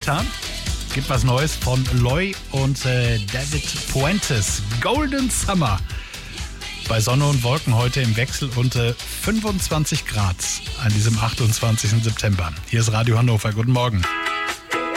Wetter. Gibt was Neues von Loy und David Puentes. Golden Summer. Bei Sonne und Wolken heute im Wechsel und 25 Grad an diesem 28. September. Hier ist Radio Hannover. Guten Morgen.